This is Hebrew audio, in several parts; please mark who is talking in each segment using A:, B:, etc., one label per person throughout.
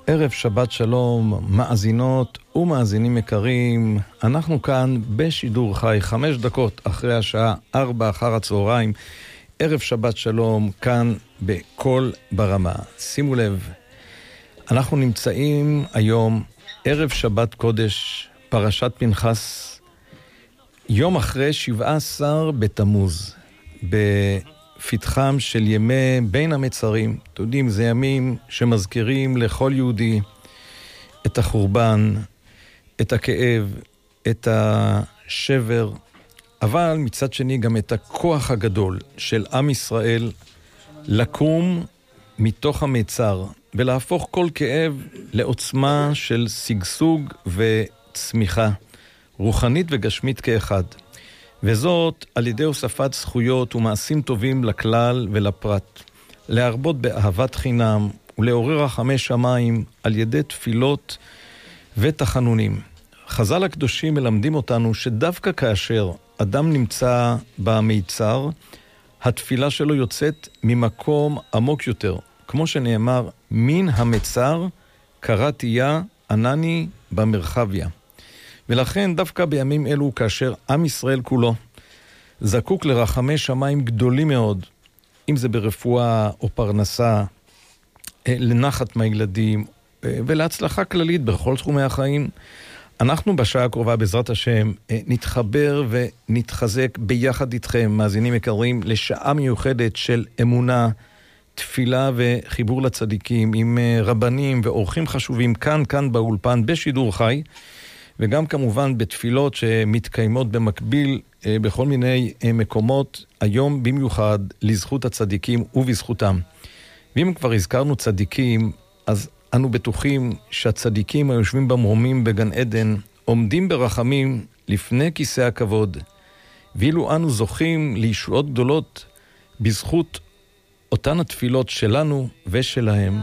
A: ערב שבת שלום, מאזינות ומאזינים יקרים. אנחנו כאן בשידור חי 5 דקות אחרי השעה 4 אחר הצהריים. ערב שבת שלום כאן בכל ברמה. שימו לב, אנחנו נמצאים היום ערב שבת קודש, פרשת פנחס, יום אחרי 17 בתמוז, בפתחם של ימי בין המצרים. אתם יודעים, זה ימים שמזכירים לכל יהודי את החורבן, את הכאב, את השבר, אבל מצד שני גם את הכוח הגדול של עם ישראל לקום מתוך המצר ולהפוך כל כאב לעוצמה של שגשוג וצמיחה, רוחנית וגשמית כאחד. וזאת על ידי הוספת זכויות ומעשים טובים לכלל ולפרט, להרבות באהבת חינם ולעורר רחמי שמיים על ידי תפילות ותחנונים. חז"ל הקדושים מלמדים אותנו שדווקא כאשר אדם נמצא במיצר, התפילה שלו יוצאת ממקום עמוק יותר. כמו שנאמר, מן המצר קראתיה ענני במרחביה. ולכן דווקא בימים אלו, כאשר עם ישראל כולו זקוק לרחמי שמיים גדולים מאוד, אם זה ברפואה או פרנסה, לנחת מהילדים ולהצלחה כללית בכל תחומי החיים, אנחנו בשעה הקרובה בעזרת השם נתחבר ונתחזק ביחד איתכם, מאזינים יקרים, לשעה מיוחדת של אמונה, תפילה וחיבור לצדיקים, עם רבנים ואורחים חשובים כאן באולפן בשידור חי, וגם כמובן בתפילות שמתקיימות במקביל בכל מיני מקומות, היום במיוחד לזכות הצדיקים ובזכותם. ואם כבר הזכרנו צדיקים, אז אנו בטוחים שהצדיקים היושבים במרומים בגן עדן עומדים ברחמים לפני כיסא הכבוד, ואילו אנו זוכים לישועות גדולות בזכות אותן התפילות שלנו ושלהם.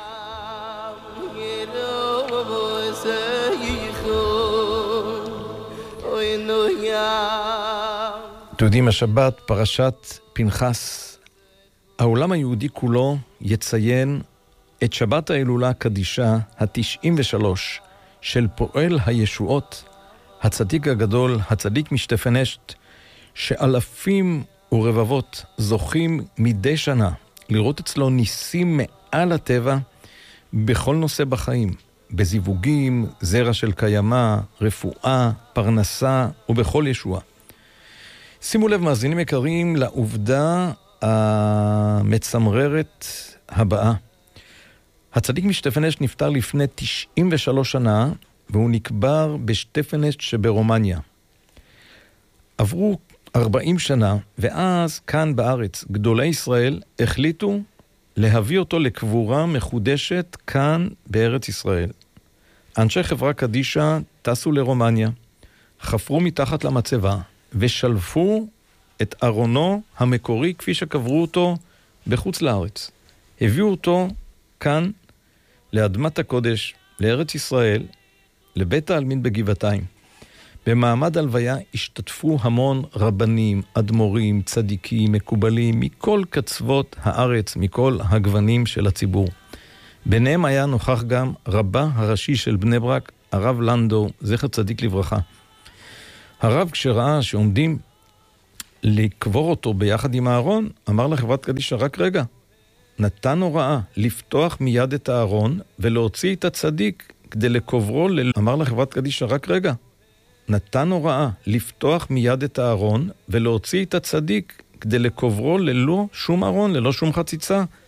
A: אתם יודעים, השבת, פרשת פנחס, העולם היהודי כולו יציין את שבת ההילולה הקדישה ה-93 של פועל הישועות, הצדיק הגדול, הצדיק משטפנשט, שאלפים ורבבות זוכים מדי שנה לראות אצלו ניסים מעל הטבע בכל נושא בחיים, בזיווגים, זרע של קיימה, רפואה, פרנסה ובכל ישועה. שימו לב, מאזינים יקרים, לעובדה המצמררת הבאה. הצדיק משטפנשט נפטר לפני 93 שנה, והוא נקבר בשטפנשט שברומניה. עברו 40 שנה, ואז כאן בארץ גדולי ישראל החליטו להביא אותו לקבורה מחודשת כאן בארץ ישראל. אנשי חברה קדישה טסו לרומניה, חפרו מתחת למצבה, ושלפו את ארונו המקורי כפי שקברו אותו בחוץ לארץ. הביאו אותו כאן לאדמת הקודש, לארץ ישראל, לבית העלמין בגבעתיים. במעמד הלוויה השתתפו המון רבנים, אדמו"רים, צדיקים, מקובלים, מכל קצוות הארץ, מכל הגוונים של הציבור. ביניהם היה נוכח גם רבה הראשי של בני ברק, הרב לנדו, זכר צדיק לברכה. הרב, כשראה שעומדים לקבור אותו ביחד עם הארון, אמר לחברת קדישה, רק רגע, נתן הוראה לפתוח מיד את הארון ולהוציא את הצדיק כדי לקוברו אמר לחברת קדישה, רק רגע, נתן הוראה לפתוח מיד את הארון ולהוציא את הצדיק כדי לקוברו ללא שום ארון, ללא שום חציצה,